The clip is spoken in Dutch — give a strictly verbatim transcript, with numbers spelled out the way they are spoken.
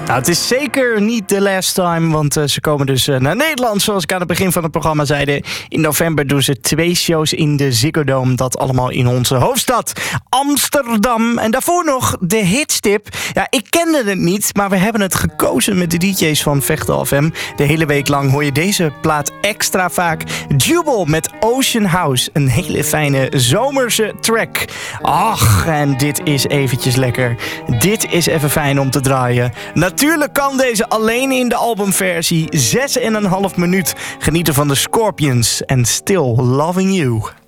Nou, het is zeker niet the last time, want uh, ze komen dus uh, naar Nederland. Zoals ik aan het begin van het programma zeide. In november doen ze twee shows in de Ziggo Dome. Dat allemaal in onze hoofdstad Amsterdam. En daarvoor nog de hitstip. Ja, ik kende het niet, maar we hebben het gekozen met de D J's van Vechtal F M. De hele week lang hoor je deze plaat extra vaak. Jubel met Ocean House. Een hele fijne zomerse track. Ach, en dit is eventjes lekker. Dit is even fijn om te draaien. Natuurlijk kan deze alleen in de albumversie. Zes en een half minuut. Genieten van de Scorpions en Still Loving You.